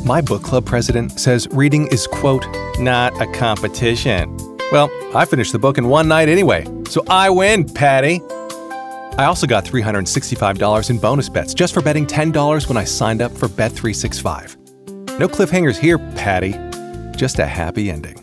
My book club president says reading is, quote, not a competition. Well, I finished the book in one night anyway, so I win, Patty. I also got $365 in bonus bets just for betting $10 when I signed up for Bet365. No cliffhangers here, Patty. Just a happy ending.